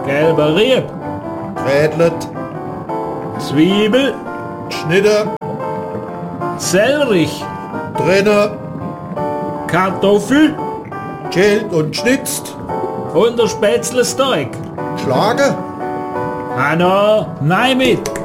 gelber Rieb, Grädlet, Zwiebel, Schnitte, Sellerich, drinne, Kartoffel schält und schnitzt, und der Spätzlesteig. schlage. Hanna, nein mit.